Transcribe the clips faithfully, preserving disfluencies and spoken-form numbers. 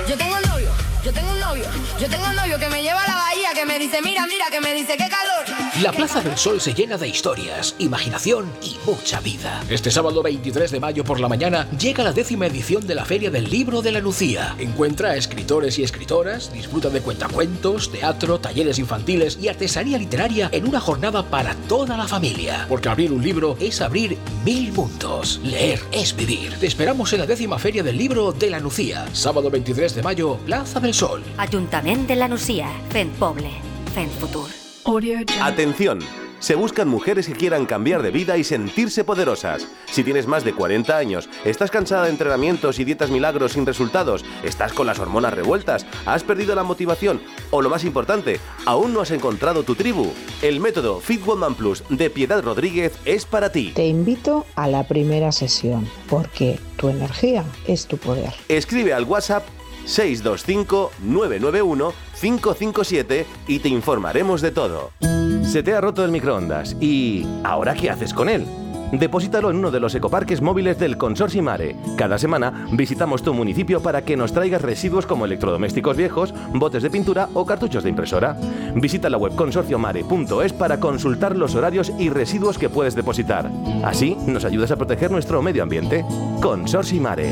Yo tengo novio, yo tengo un novio, yo tengo un novio que me lleva a la bahía, que me dice, mira, mira, que me dice, qué calor. La Plaza del Sol se llena de historias, imaginación y mucha vida. Este sábado veintitrés de mayo por la mañana llega la décima edición de la Feria del Libro de la Nucía. Encuentra a escritores y escritoras, disfruta de cuentacuentos, teatro, talleres infantiles y artesanía literaria en una jornada para toda la familia. Porque abrir un libro es abrir mil mundos. Leer es vivir. Te esperamos en la décima Feria del Libro de la Nucía. Sábado veintitrés de mayo, Plaza del Sol. Ayuntamiento de la Nucía. Fent Poble. Fent Futur. Atención. Se buscan mujeres que quieran cambiar de vida y sentirse poderosas. Si tienes más de cuarenta años, estás cansada de entrenamientos y dietas milagros sin resultados, estás con las hormonas revueltas, has perdido la motivación o, lo más importante, aún no has encontrado tu tribu, el método Fit Woman Plus de Piedad Rodríguez es para ti. Te invito a la primera sesión, porque tu energía es tu poder. Escribe al WhatsApp seis dos cinco nueve nueve uno cinco cinco siete y te informaremos de todo. Se te ha roto el microondas y ¿ahora qué haces con él? Deposítalo en uno de los ecoparques móviles del Consorcio Mare. Cada semana visitamos tu municipio para que nos traigas residuos como electrodomésticos viejos, botes de pintura o cartuchos de impresora. Visita la web consorcio mare punto es para consultar los horarios y residuos que puedes depositar. Así nos ayudas a proteger nuestro medio ambiente. Consorcio Mare.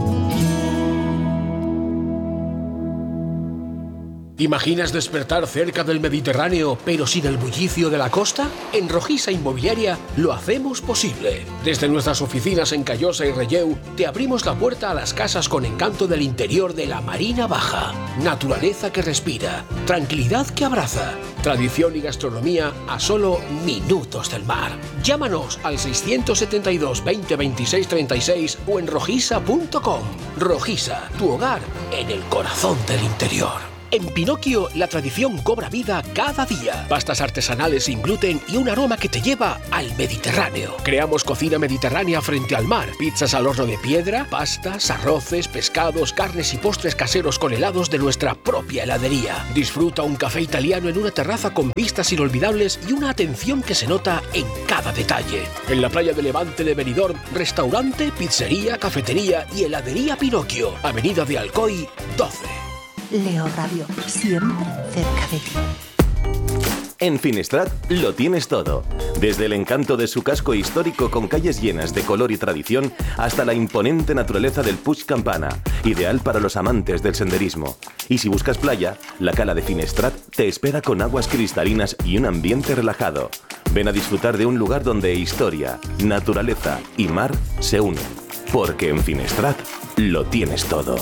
¿Imaginas despertar cerca del Mediterráneo, pero sin el bullicio de la costa? En Rojisa Inmobiliaria lo hacemos posible. Desde nuestras oficinas en Callosa y Relleu, te abrimos la puerta a las casas con encanto del interior de la Marina Baja. Naturaleza que respira, tranquilidad que abraza, tradición y gastronomía a solo minutos del mar. Llámanos al seiscientos setenta y dos veinte veintiséis treinta y seis o en rojisa punto com. Rojisa, tu hogar en el corazón del interior. En Pinocchio, la tradición cobra vida cada día. Pastas artesanales sin gluten y un aroma que te lleva al Mediterráneo. Creamos cocina mediterránea frente al mar. Pizzas al horno de piedra, pastas, arroces, pescados, carnes y postres caseros con helados de nuestra propia heladería. Disfruta un café italiano en una terraza con vistas inolvidables y una atención que se nota en cada detalle. En la playa de Levante de Benidorm, restaurante, pizzería, cafetería y heladería Pinocchio. Avenida de Alcoy, doce. Leo Radio, siempre cerca de ti. En Finestrat lo tienes todo. Desde el encanto de su casco histórico con calles llenas de color y tradición hasta la imponente naturaleza del Puig Campana, ideal para los amantes del senderismo. Y si buscas playa, la cala de Finestrat te espera con aguas cristalinas y un ambiente relajado. Ven a disfrutar de un lugar donde historia, naturaleza y mar se unen. Porque en Finestrat lo tienes todo.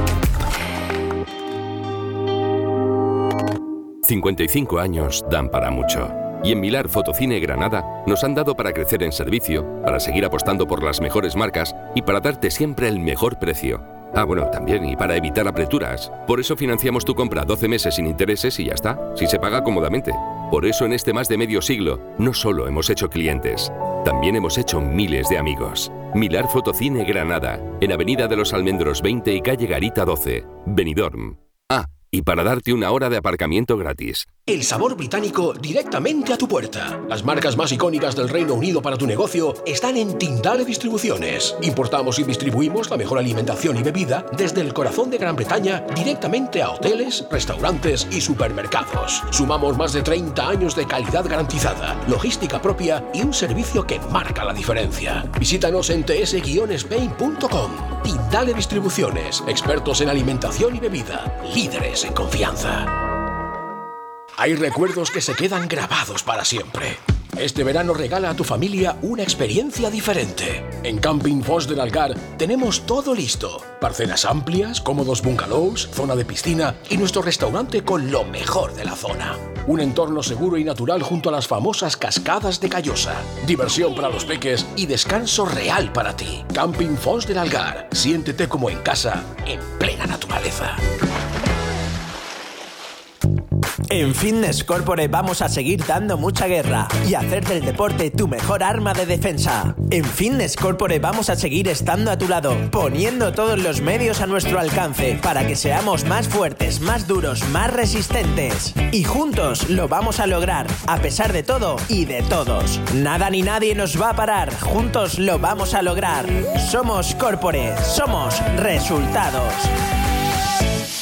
cincuenta y cinco años dan para mucho. Y en Milar Fotocine Granada nos han dado para crecer en servicio, para seguir apostando por las mejores marcas y para darte siempre el mejor precio. Ah, bueno, también, y para evitar apreturas. Por eso financiamos tu compra doce meses sin intereses y ya está, si se paga cómodamente. Por eso en este más de medio siglo, no solo hemos hecho clientes, también hemos hecho miles de amigos. Milar Fotocine Granada, en Avenida de los Almendros veinte y Calle Garita doce, Benidorm. Ah, y para darte una hora de aparcamiento gratis. El sabor británico directamente a tu puerta. Las marcas más icónicas del Reino Unido para tu negocio están en Tindale Distribuciones. Importamos y distribuimos la mejor alimentación y bebida desde el corazón de Gran Bretaña directamente a hoteles, restaurantes y supermercados. Sumamos más de treinta años de calidad garantizada, logística propia y un servicio que marca la diferencia. Visítanos en t s guion spain punto com. Tindale Distribuciones, expertos en alimentación y bebida, líderes en confianza. Hay recuerdos que se quedan grabados para siempre. Este verano regala a tu familia una experiencia diferente. En Camping Fos del Algar tenemos todo listo. Parcelas amplias, cómodos bungalows, zona de piscina y nuestro restaurante con lo mejor de la zona. Un entorno seguro y natural junto a las famosas cascadas de Callosa. Diversión para los peques y descanso real para ti. Camping Fos del Algar. Siéntete como en casa, en plena naturaleza. En Fitness Corporate vamos a seguir dando mucha guerra y hacer del deporte tu mejor arma de defensa. En Fitness Corporate vamos a seguir estando a tu lado, poniendo todos los medios a nuestro alcance para que seamos más fuertes, más duros, más resistentes. Y juntos lo vamos a lograr, a pesar de todo y de todos. Nada ni nadie nos va a parar, juntos lo vamos a lograr. Somos Corporate, somos resultados.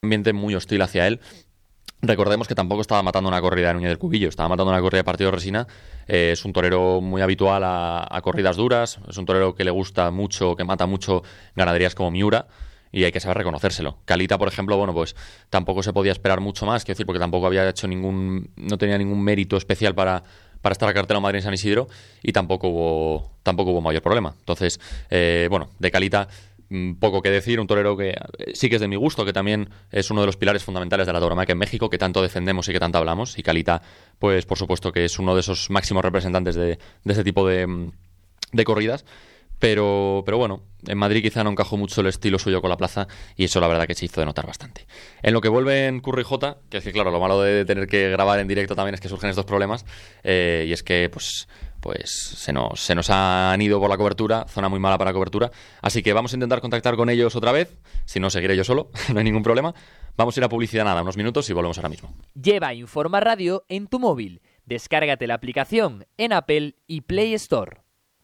ambiente muy hostil hacia él. Recordemos que tampoco estaba matando una corrida de Núñez del Cubillo, estaba matando una corrida de Partido de Resina. Eh, es un torero muy habitual a, a corridas duras, es un torero que le gusta mucho, que mata mucho ganaderías como Miura, y hay que saber reconocérselo. Calita, por ejemplo, bueno, pues tampoco se podía esperar mucho más, quiero decir, porque tampoco había hecho ningún, no tenía ningún mérito especial para, para estar a cartera Madrid en San Isidro, y tampoco hubo, tampoco hubo mayor problema. Entonces, eh, bueno, de Calita, poco que decir, un torero que sí que es de mi gusto, que también es uno de los pilares fundamentales de la tauromaquia en México, que tanto defendemos y que tanto hablamos, y Calita, pues por supuesto que es uno de esos máximos representantes de, de ese tipo de, de corridas, pero, pero bueno, en Madrid quizá no encajó mucho el estilo suyo con la plaza, y eso la verdad que se hizo de notar bastante. En lo que vuelve en Curro y Jota, que es que claro, lo malo de tener que grabar en directo también es que surgen estos problemas, eh, y es que pues... pues se nos, se nos han ido por la cobertura, zona muy mala para cobertura, así que vamos a intentar contactar con ellos otra vez, si no seguiré yo solo, no hay ningún problema. Vamos a ir a publicidad nada, unos minutos y volvemos ahora mismo. Lleva Informa Radio en tu móvil, descárgate la aplicación en Apple y Play Store.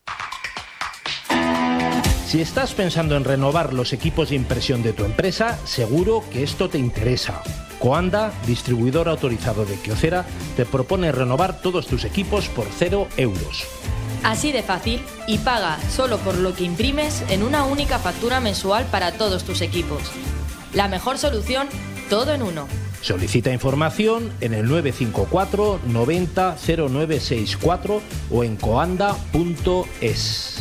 Si estás pensando en renovar los equipos de impresión de tu empresa, seguro que esto te interesa. Coanda, distribuidor autorizado de Kyocera, te propone renovar todos tus equipos por cero euros. Así de fácil, y paga solo por lo que imprimes en una única factura mensual para todos tus equipos. La mejor solución, todo en uno. Solicita información en el nueve cinco cuatro noventa cero nueve sesenta y cuatro o en coanda punto es.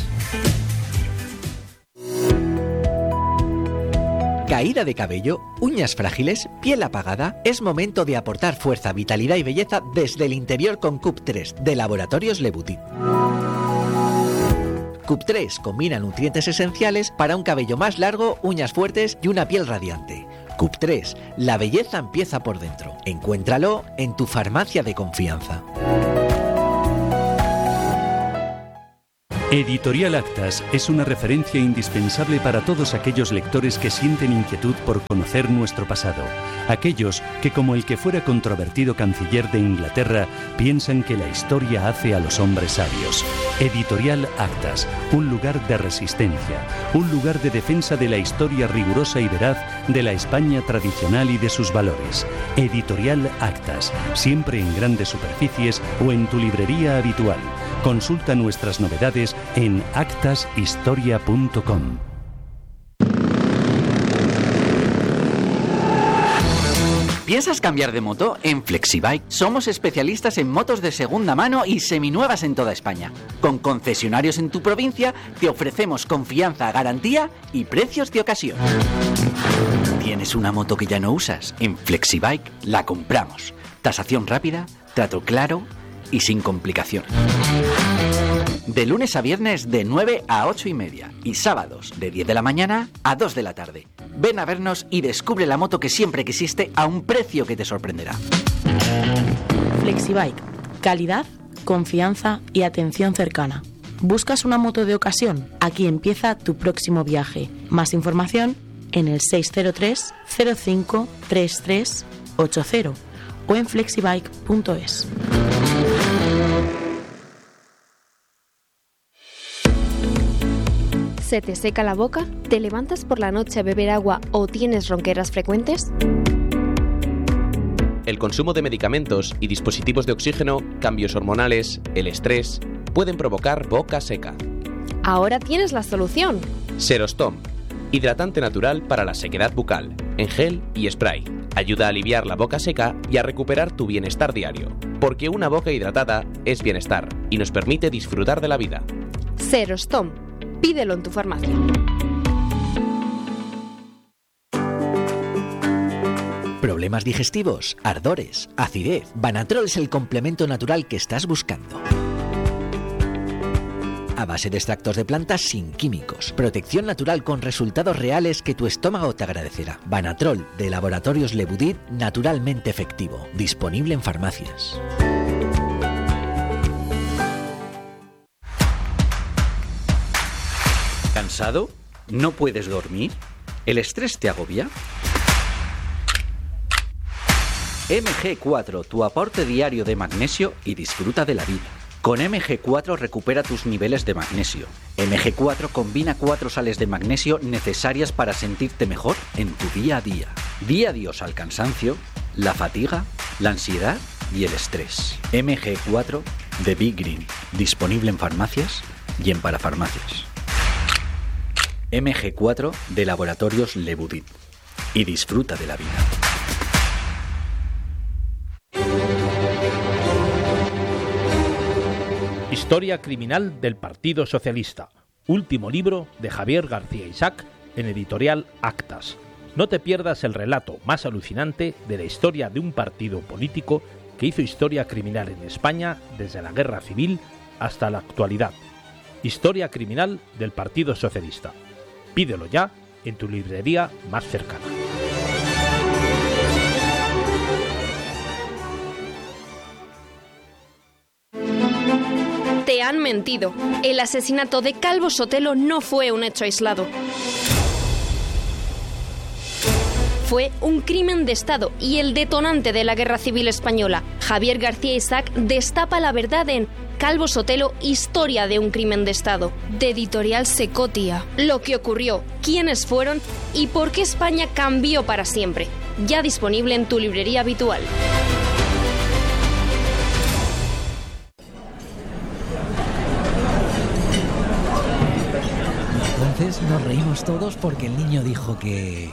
Caída de cabello, uñas frágiles, piel apagada. Es momento de aportar fuerza, vitalidad y belleza desde el interior con C U P tres de Laboratorios Le Boutit. C U P tres combina nutrientes esenciales para un cabello más largo, uñas fuertes y una piel radiante. C U P tres, la belleza empieza por dentro. Encuéntralo en tu farmacia de confianza. Editorial Actas es una referencia indispensable para todos aquellos lectores que sienten inquietud por conocer nuestro pasado. Aquellos que, como el que fuera controvertido canciller de Inglaterra, piensan que la historia hace a los hombres sabios. Editorial Actas, un lugar de resistencia, un lugar de defensa de la historia rigurosa y veraz de la España tradicional y de sus valores. Editorial Actas, siempre en grandes superficies o en tu librería habitual. Consulta nuestras novedades en actas historia punto com. ¿Piensas cambiar de moto? En Flexibike somos especialistas en motos de segunda mano y seminuevas en toda España. Con concesionarios en tu provincia te ofrecemos confianza, garantía y precios de ocasión. ¿Tienes una moto que ya no usas? En Flexibike la compramos. Tasación rápida, trato claro y sin complicaciones. De lunes a viernes de nueve a ocho y media y sábados de diez de la mañana a dos de la tarde. Ven a vernos y descubre la moto que siempre quisiste a un precio que te sorprenderá. Flexibike, calidad, confianza y atención cercana. ¿Buscas una moto de ocasión? Aquí empieza tu próximo viaje. Más información en el seis cero tres cero cinco tres tres ocho cero o en flexibike punto es. ¿Se te seca la boca? ¿Te levantas por la noche a beber agua o tienes ronqueras frecuentes? El consumo de medicamentos y dispositivos de oxígeno, cambios hormonales, el estrés, pueden provocar boca seca. Ahora tienes la solución. Serostom, hidratante natural para la sequedad bucal, en gel y spray. Ayuda a aliviar la boca seca y a recuperar tu bienestar diario. Porque una boca hidratada es bienestar y nos permite disfrutar de la vida. Serostom. Pídelo en tu farmacia. ¿Problemas digestivos? ¿Ardores? ¿Acidez? Banatrol es el complemento natural que estás buscando. A base de extractos de plantas sin químicos. Protección natural con resultados reales que tu estómago te agradecerá. Banatrol de Laboratorios Le Boutit, naturalmente efectivo. Disponible en farmacias. ¿Cansado? ¿No puedes dormir? ¿El estrés te agobia? eme ge cuatro, tu aporte diario de magnesio y disfruta de la vida. Con eme ge cuatro recupera tus niveles de magnesio. eme ge cuatro combina cuatro sales de magnesio necesarias para sentirte mejor en tu día a día. Di adiós al cansancio, la fatiga, la ansiedad y el estrés. eme ge cuatro de Big Green, disponible en farmacias y en parafarmacias. eme ge cuatro de Laboratorios Lebudit. Y disfruta de la vida. Historia criminal del Partido Socialista. Último libro de Javier García Isaac en editorial Actas. No te pierdas el relato más alucinante de la historia de un partido político que hizo historia criminal en España desde la Guerra Civil hasta la actualidad. Historia criminal del Partido Socialista. Pídelo ya en tu librería más cercana. Te han mentido. El asesinato de Calvo Sotelo no fue un hecho aislado. Fue un crimen de Estado y el detonante de la Guerra Civil Española. Javier García Isaac destapa la verdad en Calvo Sotelo, historia de un crimen de Estado, de Editorial Secotia. Lo que ocurrió, quiénes fueron y por qué España cambió para siempre. Ya disponible en tu librería habitual. Entonces nos reímos todos porque el niño dijo que...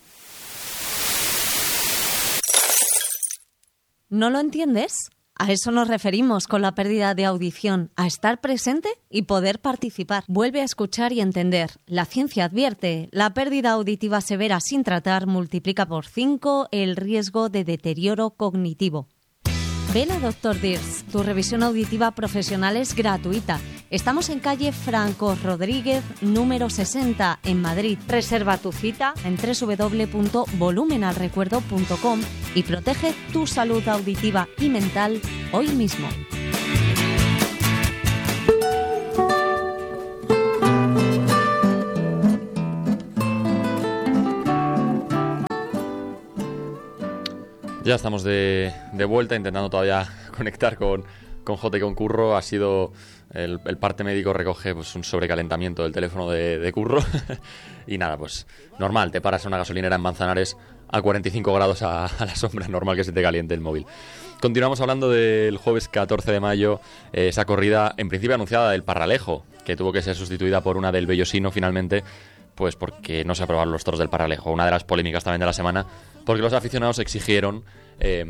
¿No lo entiendes? A eso nos referimos con la pérdida de audición, a estar presente y poder participar. Vuelve a escuchar y entender. La ciencia advierte, la pérdida auditiva severa sin tratar multiplica por cinco el riesgo de deterioro cognitivo. Ven a doctor Dirs, tu revisión auditiva profesional es gratuita. Estamos en calle Franco Rodríguez, número sesenta, en Madrid. Reserva tu cita en doble u doble u doble u punto volumenalrecuerdo punto com y protege tu salud auditiva y mental hoy mismo. Ya estamos de, de vuelta, intentando todavía conectar con, con Jota y con Curro. Ha sido el, el parte médico recoge pues un sobrecalentamiento del teléfono de, de Curro. Y nada, pues normal, te paras en una gasolinera en Manzanares a cuarenta y cinco grados a, a la sombra, es normal que se te caliente el móvil. Continuamos hablando del jueves catorce de mayo, eh, esa corrida en principio anunciada del Parralejo, que tuvo que ser sustituida por una del Bellosino finalmente, pues porque no se aprobaron los toros del Parralejo. Una de las polémicas también de la semana, porque los aficionados exigieron eh,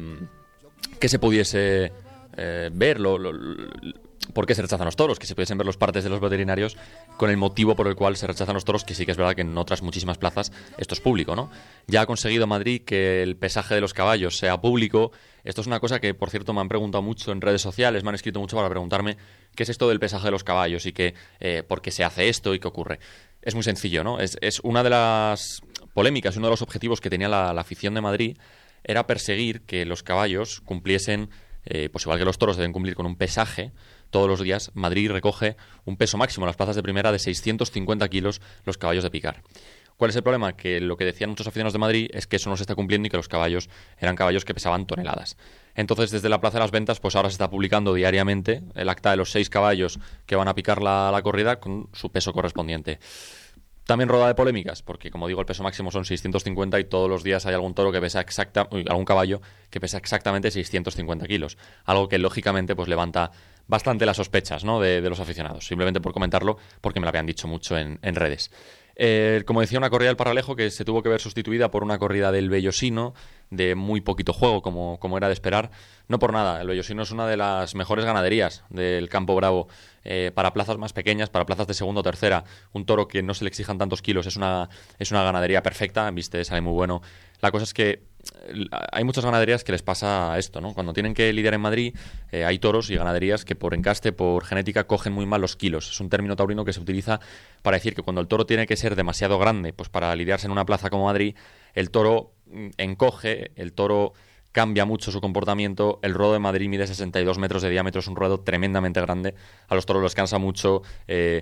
que se pudiese eh, ver lo, lo, lo, por qué se rechazan los toros, que se pudiesen ver los partes de los veterinarios con el motivo por el cual se rechazan los toros, que sí que es verdad que en otras muchísimas plazas esto es público, ¿no? Ya ha conseguido Madrid que el pesaje de los caballos sea público. Esto es una cosa que, por cierto, me han preguntado mucho en redes sociales, me han escrito mucho para preguntarme qué es esto del pesaje de los caballos y que, eh, por qué se hace esto y qué ocurre. Es muy sencillo, ¿no? Es, es una de las polémicas, uno de los objetivos que tenía la, la afición de Madrid era perseguir que los caballos cumpliesen, eh, pues igual que los toros deben cumplir con un pesaje todos los días. Madrid recoge un peso máximo en las plazas de primera de seiscientos cincuenta kilos los caballos de picar. ¿Cuál es el problema? Que lo que decían muchos aficionados de Madrid es que eso no se está cumpliendo y que los caballos eran caballos que pesaban toneladas. Entonces, desde la Plaza de las Ventas, pues ahora se está publicando diariamente el acta de los seis caballos que van a picar la, la corrida con su peso correspondiente. También roda de polémicas, porque como digo, el peso máximo son seiscientos cincuenta y todos los días hay algún toro que pesa exacta, uy, algún caballo que pesa exactamente seiscientos cincuenta kilos. Algo que lógicamente pues levanta bastante las sospechas, ¿no?, de, de los aficionados. Simplemente por comentarlo, porque me lo habían dicho mucho en, en redes. Eh, como decía, una corrida del Parralejo que se tuvo que ver sustituida por una corrida del Bellosino de muy poquito juego, como, como era de esperar. No por nada, el Bellosino es una de las mejores ganaderías del Campo Bravo, eh, para plazas más pequeñas, para plazas de segunda o tercera. Un toro que no se le exijan tantos kilos, es una, es una ganadería perfecta, viste, sale muy bueno. La cosa es que hay muchas ganaderías que les pasa esto, ¿no? Cuando tienen que lidiar en Madrid, eh, hay toros y ganaderías que por encaste, por genética, cogen muy mal los kilos. Es un término taurino que se utiliza para decir que cuando el toro tiene que ser demasiado grande, pues para lidiarse en una plaza como Madrid, el toro encoge, el toro cambia mucho su comportamiento. El ruedo de Madrid mide sesenta y dos metros de diámetro, es un ruedo tremendamente grande. A los toros les cansa mucho, eh,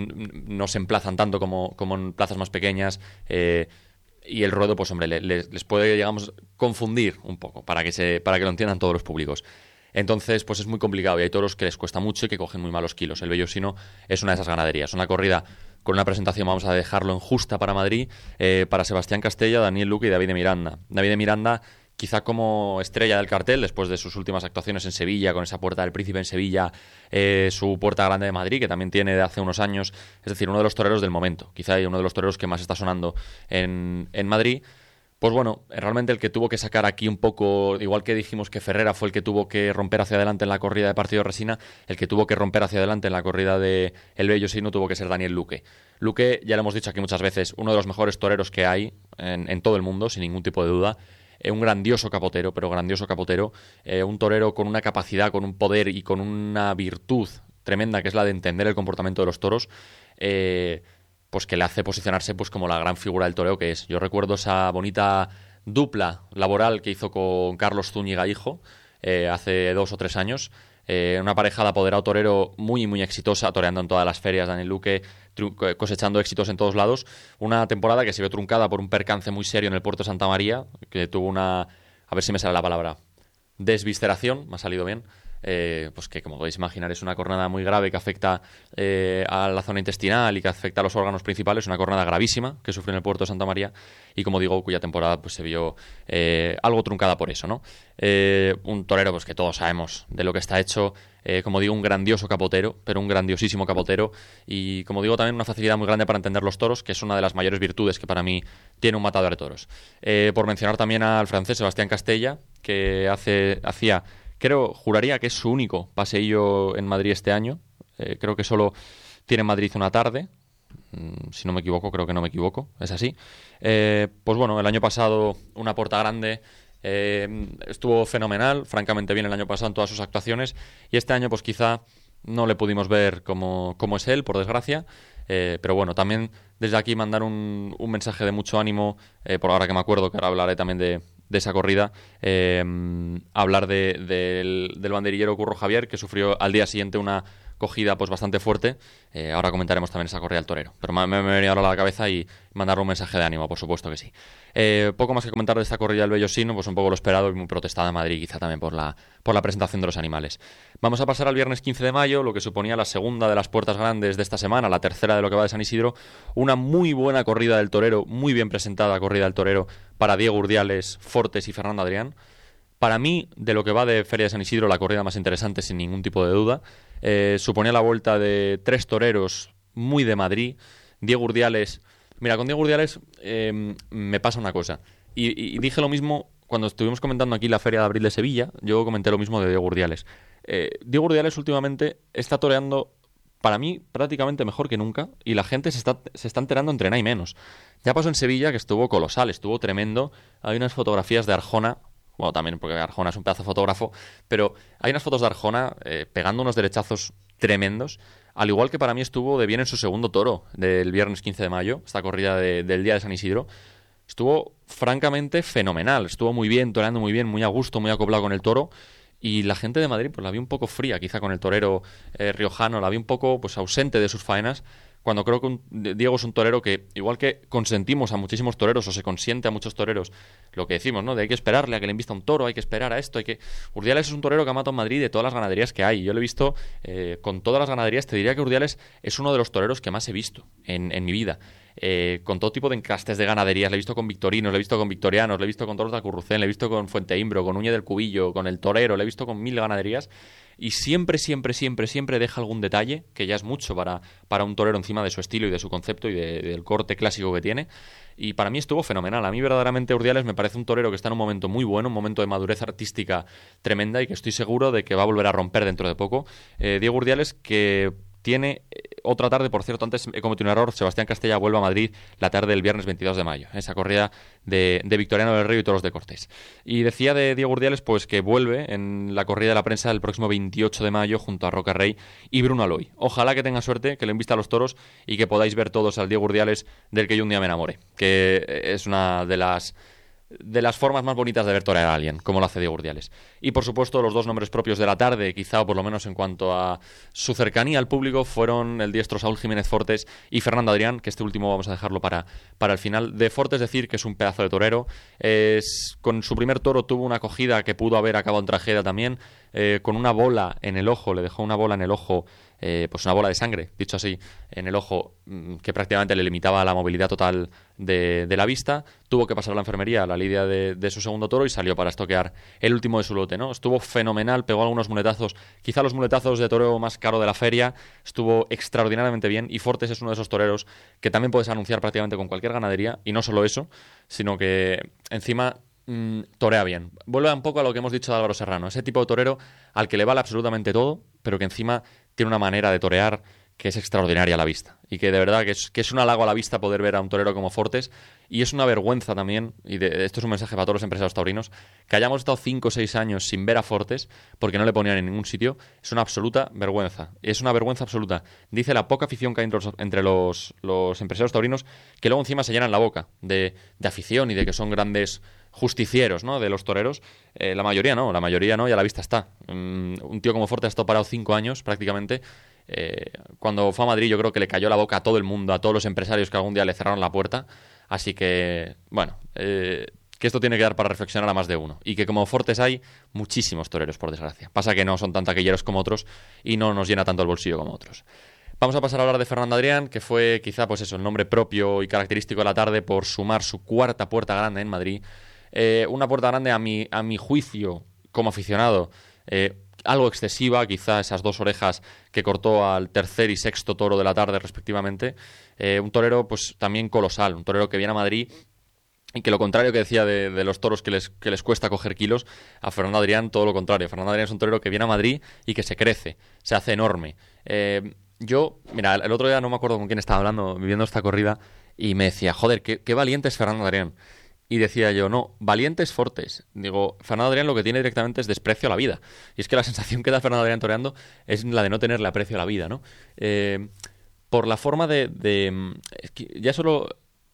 no se emplazan tanto como, como en plazas más pequeñas, eh, y el ruedo, pues hombre, les, les puede, digamos, confundir un poco para que se, para que lo entiendan todos los públicos. Entonces, pues es muy complicado y hay toros que les cuesta mucho y que cogen muy malos kilos. El Vellosino es una de esas ganaderías. Una corrida con una presentación, vamos a dejarlo en justa para Madrid, eh, para Sebastián Castella, Daniel Luque y David de Miranda. David de Miranda, quizá como estrella del cartel, después de sus últimas actuaciones en Sevilla, con esa Puerta del Príncipe en Sevilla, eh, su Puerta Grande de Madrid, que también tiene de hace unos años, es decir, uno de los toreros del momento, quizá uno de los toreros que más está sonando en, en Madrid. Pues bueno, realmente el que tuvo que sacar aquí un poco, igual que dijimos que Ferrera fue el que tuvo que romper hacia adelante en la corrida de Partido de Resina, el que tuvo que romper hacia adelante en la corrida de El Vellosino tuvo que ser Daniel Luque. Luque, ya lo hemos dicho aquí muchas veces, uno de los mejores toreros que hay en, en todo el mundo, sin ningún tipo de duda. Eh, un grandioso capotero, pero grandioso capotero. Eh, un torero con una capacidad, con un poder y con una virtud tremenda, que es la de entender el comportamiento de los toros. Eh... pues que le hace posicionarse pues como la gran figura del toreo que es. Yo recuerdo esa bonita dupla laboral que hizo con Carlos Zúñiga hijo eh, hace dos o tres años. Eh, una pareja de apoderado torero muy, muy exitosa, toreando en todas las ferias, Daniel Luque, cosechando éxitos en todos lados. Una temporada que se vio truncada por un percance muy serio en el puerto de Santa María, que tuvo una, a ver si me sale la palabra, desvisceración, me ha salido bien. Eh, pues que, como podéis imaginar, es una cornada muy grave que afecta eh, a la zona intestinal y que afecta a los órganos principales, una cornada gravísima que sufrió en el puerto de Santa María y, como digo, cuya temporada pues se vio eh, algo truncada por eso, ¿no? Eh, un torero pues que todos sabemos de lo que está hecho, eh, como digo, un grandioso capotero, pero un grandiosísimo capotero y, como digo, también una facilidad muy grande para entender los toros, que es una de las mayores virtudes que para mí tiene un matador de toros. Eh, por mencionar también al francés Sebastián Castella, que hace hacía... Creo, juraría que es su único paseillo en Madrid este año. Eh, creo que solo tiene en Madrid una tarde. Mm, si no me equivoco, creo que no me equivoco. Es así. Eh, pues bueno, el año pasado una Puerta Grande. Eh, estuvo fenomenal, francamente bien el año pasado en todas sus actuaciones. Y este año pues quizá no le pudimos ver como, como es él, por desgracia. Eh, pero bueno, también desde aquí mandar un, un mensaje de mucho ánimo. Eh, por ahora que me acuerdo, que ahora hablaré también de... de esa corrida, eh, hablar de, de, del, del banderillero Curro Javier, que sufrió al día siguiente una cogida pues bastante fuerte. Eh, ahora comentaremos también esa corrida del torero, pero me, me, me venía ahora a la cabeza y mandar un mensaje de ánimo, por supuesto que sí. Eh, poco más que comentar de esta corrida del Vellosino, pues un poco lo esperado y muy protestada en Madrid, quizá también por la, por la presentación de los animales. Vamos a pasar al viernes quince de mayo, lo que suponía la segunda de las puertas grandes de esta semana, la tercera de lo que va de San Isidro, una muy buena corrida del torero, muy bien presentada corrida del torero para Diego Urdiales, Fortes y Fernando Adrián. Para mí, de lo que va de Feria de San Isidro, la corrida más interesante, sin ningún tipo de duda. Eh, suponía la vuelta de tres toreros muy de Madrid. Diego Urdiales... Mira, con Diego Urdiales eh, me pasa una cosa. Y, y dije lo mismo cuando estuvimos comentando aquí la Feria de Abril de Sevilla. Yo comenté lo mismo de Diego Urdiales. Eh, Diego Urdiales últimamente está toreando, para mí, prácticamente mejor que nunca. Y la gente se está, se está enterando entre nada y menos. Ya pasó en Sevilla, que estuvo colosal, estuvo tremendo. Hay unas fotografías de Arjona... Bueno, también porque Arjona es un pedazo de fotógrafo, pero hay unas fotos de Arjona eh, pegando unos derechazos tremendos, al igual que para mí estuvo de bien en su segundo toro del viernes quince de mayo, esta corrida de, del día de San Isidro. Estuvo francamente fenomenal, estuvo muy bien, toreando muy bien, muy a gusto, muy acoplado con el toro, y la gente de Madrid pues la vi un poco fría, quizá con el torero eh, riojano, la vi un poco pues ausente de sus faenas, cuando creo que un, Diego es un torero que, igual que consentimos a muchísimos toreros, o se consiente a muchos toreros, lo que decimos, ¿no? De hay que esperarle a que le invista un toro, hay que esperar a esto, hay que... Urdiales es un torero que ha matado en Madrid de todas las ganaderías que hay. Yo lo he visto eh, con todas las ganaderías. Te diría que Urdiales es uno de los toreros que más he visto en, en mi vida. Eh, con todo tipo de encastes de ganaderías. Le he visto con victorinos, le he visto con victorianos, le he visto con toros de Acurrucén, le he visto con Fuenteimbro, con Uñe del Cubillo, con el Torero, le he visto con mil ganaderías. Y siempre, siempre, siempre, siempre deja algún detalle, que ya es mucho para, para un torero encima de su estilo y de su concepto y de, del corte clásico que tiene. Y para mí estuvo fenomenal. A mí verdaderamente Urdiales me parece un torero que está en un momento muy bueno, un momento de madurez artística tremenda y que estoy seguro de que va a volver a romper dentro de poco. Eh, Diego Urdiales, que tiene otra tarde, por cierto, antes he cometido un error, Sebastián Castella vuelve a Madrid la tarde del viernes veintidós de mayo, esa corrida de, de Victoriano del Río y Toros de Cortés. Y decía de Diego Urdiales pues que vuelve en la corrida de la prensa el próximo veintiocho de mayo junto a Roca Rey y Bruno Aloy. Ojalá que tenga suerte, que le invista a los toros y que podáis ver todos al Diego Urdiales del que yo un día me enamoré, que es una de las de las formas más bonitas de ver torear a alguien, como lo hace Diego Urdiales. Y por supuesto, los dos nombres propios de la tarde, quizá o por lo menos en cuanto a su cercanía al público, fueron el diestro Saúl Jiménez Fortes y Fernando Adrián, que este último vamos a dejarlo para, para el final. De Fortes decir que es un pedazo de torero. Es, con su primer toro tuvo una acogida que pudo haber acabado en tragedia también, eh, con una bola en el ojo, le dejó una bola en el ojo, eh, pues una bola de sangre, dicho así, en el ojo, que prácticamente le limitaba la movilidad total de, de la vista. Tuvo que pasar a la enfermería a la lidia de, de su segundo toro y salió para estoquear el último de su lote, ¿no? Estuvo fenomenal, pegó algunos muletazos, quizá los muletazos de toreo más caro de la feria, estuvo extraordinariamente bien, y Fortes es uno de esos toreros que también puedes anunciar prácticamente con cualquier ganadería, y no solo eso, sino que encima mmm, torea bien. Vuelve un poco a lo que hemos dicho de Álvaro Serrano, ese tipo de torero al que le vale absolutamente todo, pero que encima tiene una manera de torear que es extraordinaria a la vista, y que de verdad que es, que es un halago a la vista poder ver a un torero como Fortes, y es una vergüenza también, y de, esto es un mensaje para todos los empresarios taurinos, que hayamos estado cinco o seis años sin ver a Fortes porque no le ponían en ningún sitio. Es una absoluta vergüenza, es una vergüenza absoluta. Dice la poca afición que hay entre los, entre los, los empresarios taurinos, que luego encima se llenan la boca de, de afición y de que son grandes justicieros, ¿no?, de los toreros. Eh, la mayoría no, la mayoría no, y a la vista está. Um, un tío como Fortes ha estado parado cinco años prácticamente. Eh, cuando fue a Madrid yo creo que le cayó la boca a todo el mundo, a todos los empresarios que algún día le cerraron la puerta. Así que, bueno, eh, que esto tiene que dar para reflexionar a más de uno. Y que como Fortes hay muchísimos toreros, por desgracia. Pasa que no son tan taquilleros como otros y no nos llena tanto el bolsillo como otros. Vamos a pasar a hablar de Fernando Adrián, que fue quizá pues eso, el nombre propio y característico de la tarde por sumar su cuarta puerta grande en Madrid. Eh, una puerta grande a mi, a mi juicio como aficionado, eh, algo excesiva, quizá esas dos orejas que cortó al tercer y sexto toro de la tarde respectivamente. Eh, un torero pues también colosal, un torero que viene a Madrid y que lo contrario que decía de, de los toros que les, que les cuesta coger kilos, a Fernando Adrián todo lo contrario. Fernando Adrián es un torero que viene a Madrid y que se crece, se hace enorme. Eh, yo, mira, el otro día no me acuerdo con quién estaba hablando, viviendo esta corrida, y me decía, joder, qué, qué valiente es Fernando Adrián. Y decía yo, no, valientes Fortes. Digo, Fernando Adrián lo que tiene directamente es desprecio a la vida. Y es que la sensación que da Fernando Adrián toreando es la de no tenerle aprecio a la vida, ¿no? Eh, por la forma de... de es que ya solo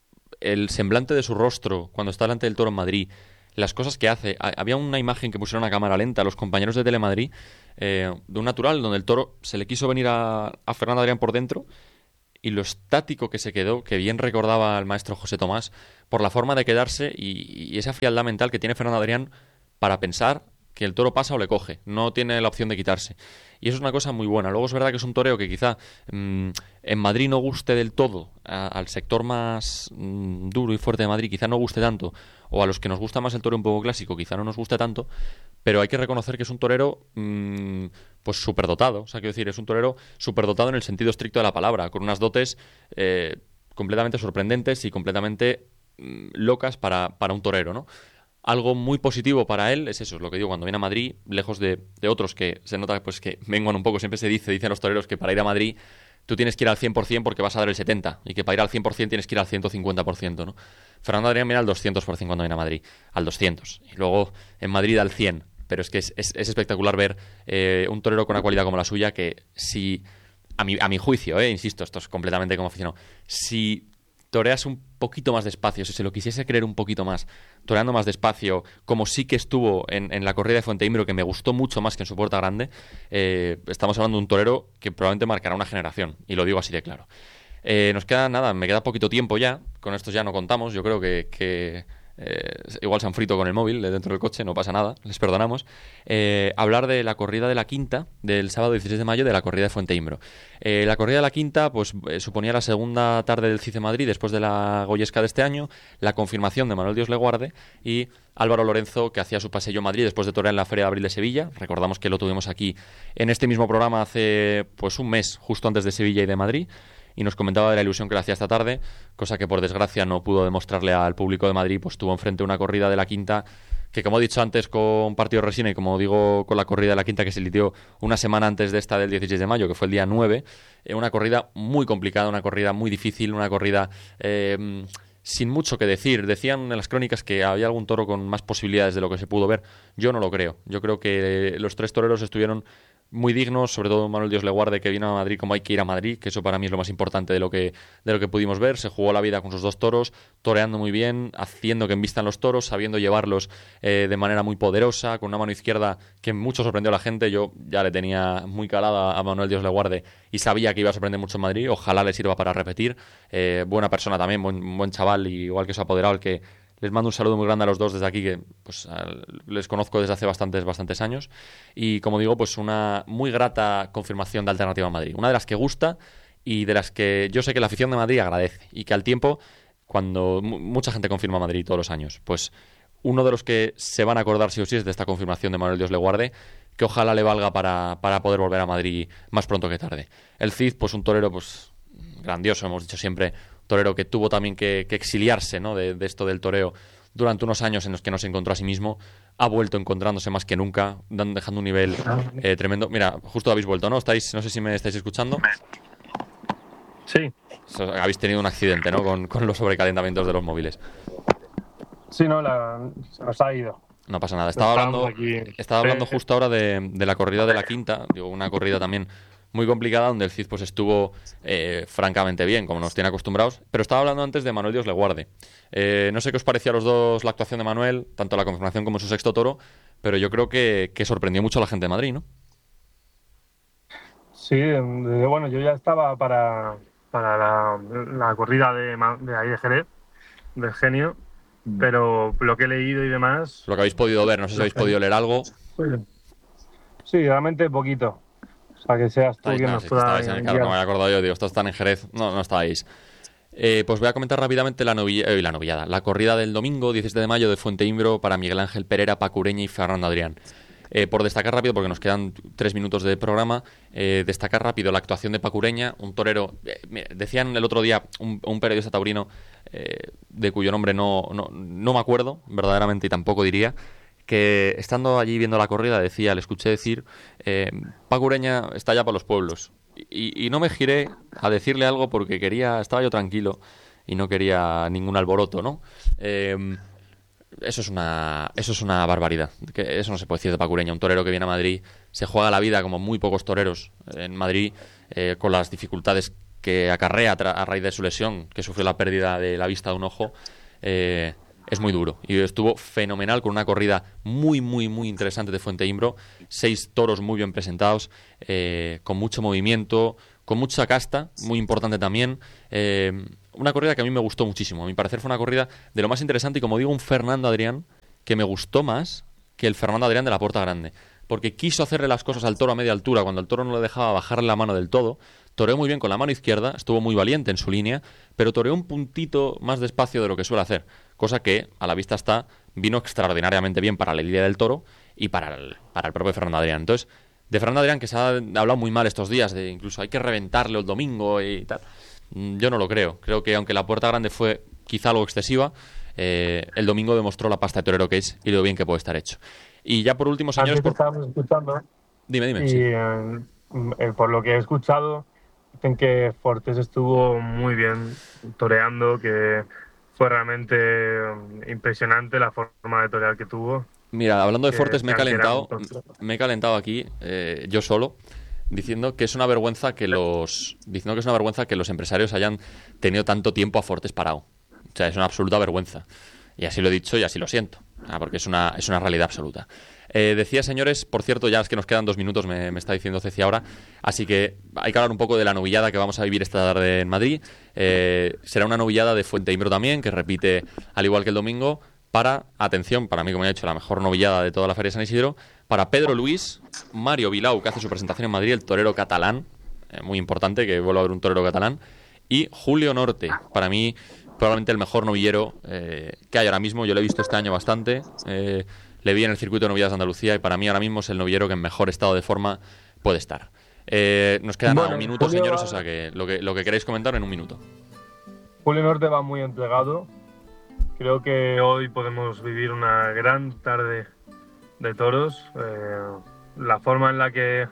el semblante de su rostro cuando está delante del toro en Madrid, las cosas que hace. Había una imagen que pusieron a cámara lenta a los compañeros de Telemadrid, eh, de un natural donde el toro se le quiso venir a, a Fernando Adrián por dentro, y lo estático que se quedó, que bien recordaba al maestro José Tomás, por la forma de quedarse y, y esa frialdad mental que tiene Fernando Adrián para pensar que el toro pasa o le coge, no tiene la opción de quitarse. Y eso es una cosa muy buena. Luego es verdad que es un toreo que quizá mmm, en Madrid no guste del todo, a, al sector más mmm, duro y fuerte de Madrid quizá no guste tanto, o a los que nos gusta más el toro un poco clásico quizá no nos guste tanto, pero hay que reconocer que es un torero mmm, pues superdotado. O sea, quiero decir, es un torero superdotado en el sentido estricto de la palabra, con unas dotes eh, completamente sorprendentes y completamente mmm, locas para, para un torero, ¿no? Algo muy positivo para él es eso, es lo que digo, cuando viene a Madrid, lejos de, de otros que se nota pues que menguan un poco. Siempre se dice, dicen los toreros, que para ir a Madrid tú tienes que ir al cien por ciento porque vas a dar el setenta por ciento, y que para ir al cien por ciento tienes que ir al ciento cincuenta por ciento, ¿no? Fernando Adrián viene al doscientos por ciento cuando viene a Madrid, al doscientos por ciento, y luego en Madrid al cien por ciento, pero es que es, es, es espectacular ver eh, un torero con una cualidad como la suya, que si, a mi, a mi juicio, eh, insisto, esto es completamente como aficionado, si toreas un poquito más despacio, si se lo quisiese creer un poquito más, toreando más despacio, como sí que estuvo en, en la corrida de Fuenteimbro, que me gustó mucho más que en su puerta grande, eh, estamos hablando de un torero que probablemente marcará una generación, y lo digo así de claro. Eh, nos queda nada, me queda poquito tiempo ya, con estos ya no contamos, yo creo que... que Eh, igual se han frito con el móvil dentro del coche, no pasa nada, les perdonamos. Eh, hablar de la corrida de la quinta del sábado dieciséis de mayo, de la corrida de Fuenteimbro. Eh, la corrida de la quinta pues eh, suponía la segunda tarde del C I C Madrid después de la Goyesca de este año, la confirmación de Manuel Dios le guarde y Álvaro Lorenzo, que hacía su paseo a Madrid después de torear en la Feria de Abril de Sevilla. Recordamos que lo tuvimos aquí en este mismo programa hace pues un mes, justo antes de Sevilla y de Madrid, y nos comentaba de la ilusión que le hacía esta tarde, cosa que por desgracia no pudo demostrarle al público de Madrid, pues tuvo enfrente una corrida de la quinta que, como he dicho antes, con partido resina, y como digo con la corrida de la quinta que se lidió una semana antes de esta del dieciséis de mayo, que fue el día nueve, eh, una corrida muy complicada, una corrida muy difícil, una corrida eh, sin mucho que decir. Decían en las crónicas que había algún toro con más posibilidades de lo que se pudo ver. Yo no lo creo. Yo creo que los tres toreros estuvieron muy dignos, sobre todo Manuel Dios le guarde, que vino a Madrid como hay que ir a Madrid, que eso para mí es lo más importante de lo que de lo que pudimos ver. Se jugó la vida con sus dos toros, toreando muy bien, haciendo que envistan los toros, sabiendo llevarlos eh, de manera muy poderosa, con una mano izquierda que mucho sorprendió a la gente. Yo ya le tenía muy calada a Manuel Dios le guarde y sabía que iba a sorprender mucho en Madrid. Ojalá le sirva para repetir. Eh, buena persona también, buen, buen chaval, y igual que su apoderado, el que les mando un saludo muy grande a los dos desde aquí, que pues les conozco desde hace bastantes, bastantes años. Y como digo, pues una muy grata confirmación de Alternativa Madrid. Una de las que gusta y de las que yo sé que la afición de Madrid agradece. Y que al tiempo, cuando m- mucha gente confirma Madrid todos los años, pues uno de los que se van a acordar sí o sí es de esta confirmación de Manuel Dios le guarde, que ojalá le valga para, para poder volver a Madrid más pronto que tarde. El Cid, pues un torero pues grandioso, hemos dicho siempre, torero que tuvo también que, que exiliarse, ¿no? de, de esto del toreo durante unos años en los que no se encontró a sí mismo. Ha vuelto encontrándose más que nunca, dan- dejando un nivel eh, tremendo. Mira, justo habéis vuelto, ¿no? Estáis, no sé si me estáis escuchando. Sí. So- habéis tenido un accidente, ¿no? Con, con los sobrecalentamientos de los móviles. Sí, no, la, se nos ha ido. No pasa nada. Estaba hablando, aquí. estaba hablando Sí. justo ahora de, de la corrida de la quinta, digo, una corrida también muy complicada, donde el Cid pues estuvo eh, francamente bien, como nos tiene acostumbrados, pero estaba hablando antes de Manuel Dios le guarde. Eh, no sé qué os parecía a los dos la actuación de Manuel, tanto la confirmación como su sexto toro, pero yo creo que, que sorprendió mucho a la gente de Madrid, ¿no? Sí, eh, bueno, yo ya estaba para, para la, la corrida de, Ma- de ahí de Jerez, del Genio, pero lo que he leído y demás... Lo que habéis podido ver, no sé si habéis podido leer algo. Sí, realmente poquito. O sea, que seas tú Estáis, quien no, nos si es que pueda estabais en el carro, guiar. no me había acordado yo, digo, estos están en Jerez, no, no estáis. Eh, pues voy a comentar rápidamente la, novilla, eh, la novillada, la corrida del domingo, diecisiete de mayo, de Fuente Imbro para Miguel Ángel Pereira, Paco Ureña y Fernando Adrián. Eh, por destacar rápido, porque nos quedan tres minutos de programa, eh, destacar rápido la actuación de Paco Ureña, un torero, eh, mira, decían el otro día un, un periodista taurino, eh, de cuyo nombre no, no, no me acuerdo, verdaderamente, y tampoco diría, que estando allí viendo la corrida decía, le escuché decir, eh, Paco Ureña está ya para los pueblos. Y, y no me giré a decirle algo porque quería, estaba yo tranquilo y no quería ningún alboroto, ¿no? Eh, eso es una eso es una barbaridad. Que eso no se puede decir de Paco Ureña, un torero que viene a Madrid, se juega la vida como muy pocos toreros en Madrid, eh, con las dificultades que acarrea tra- a raíz de su lesión, que sufrió la pérdida de la vista de un ojo. Eh, es muy duro y estuvo fenomenal con una corrida muy, muy, muy interesante de Fuente Imbro, seis toros muy bien presentados, eh, con mucho movimiento, con mucha casta, muy importante también, eh, una corrida que a mí me gustó muchísimo, a mi parecer fue una corrida de lo más interesante y, como digo, un Fernando Adrián que me gustó más que el Fernando Adrián de la Puerta Grande, porque quiso hacerle las cosas al toro a media altura cuando el toro no le dejaba bajarle la mano del todo. Toreó muy bien con la mano izquierda, estuvo muy valiente en su línea, pero toreó un puntito más despacio de lo que suele hacer, cosa que, a la vista está, vino extraordinariamente bien para la línea del toro y para el, para el propio Fernando Adrián. Entonces, de Fernando Adrián, que se ha hablado muy mal estos días, de incluso hay que reventarle el domingo y tal, yo no lo creo. Creo que aunque la Puerta Grande fue quizá algo excesiva, eh, el domingo demostró la pasta de torero que es y lo bien que puede estar hecho. Y ya por último, señores... Antes Por... estábamos escuchando. Dime, dime. Y Sí. eh, eh, por lo que he escuchado, dicen que Fortes estuvo muy bien toreando, que fue realmente eh, impresionante la forma de torear que tuvo. Mira, hablando de Que Fortes, me he se han calentado, quedado- me he calentado aquí, eh, yo solo, diciendo que es una vergüenza que los diciendo que es una vergüenza que los empresarios hayan tenido tanto tiempo a Fortes parado. O sea, es una absoluta vergüenza. Y así lo he dicho y así lo siento, ah, porque es una, es una realidad absoluta. Eh, decía, señores, por cierto, ya es que nos quedan dos minutos, me, me está diciendo Ceci ahora, así que hay que hablar un poco de la novillada que vamos a vivir esta tarde en Madrid. Eh, será una novillada de Fuente Imbro también, que repite al igual que el domingo, para, atención, para mí, como ya he dicho, la mejor novillada de toda la Feria de San Isidro, para Pedro Luis, Mario Vilau, que hace su presentación en Madrid, el torero catalán, eh, muy importante que vuelva a haber un torero catalán, y Julio Norte, para mí probablemente el mejor novillero eh, que hay ahora mismo. Yo lo he visto este año bastante, eh, le vi en el circuito de novilladas de Andalucía y para mí ahora mismo es el novillero que en mejor estado de forma puede estar. Eh, nos quedan Bueno, un minuto, Julio señores, va- o sea que lo, que lo que queréis comentar en un minuto. Julio Norte va muy entregado. Creo que hoy podemos vivir una gran tarde de toros. Eh, la forma en la que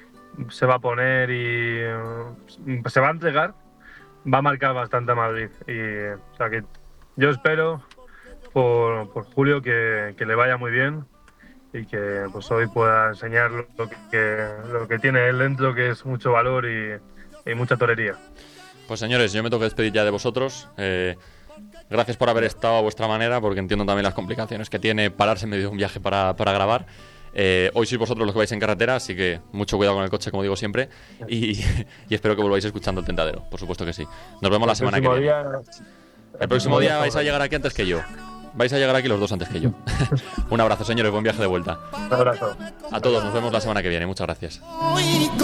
se va a poner y eh, se va a entregar va a marcar bastante a Madrid. Y, eh, o sea que yo espero por, por Julio que, que le vaya muy bien y que pues hoy pueda enseñar lo que, lo que tiene él dentro, que es mucho valor y, y mucha torería. Pues señores, yo me tengo que despedir ya de vosotros. Eh, gracias por haber estado a vuestra manera, porque entiendo también las complicaciones que tiene pararse en medio de un viaje para, para grabar. Eh, hoy sois vosotros los que vais en carretera, así que mucho cuidado con el coche, como digo siempre, y, y espero que volváis escuchando el Tentadero, por supuesto que sí. Nos vemos la semana que viene. Día, el próximo día vais a llegar aquí antes que yo. Vais a llegar aquí los dos antes que yo. Un abrazo, señores, buen viaje de vuelta. Un abrazo. A todos, nos vemos la semana que viene, muchas gracias.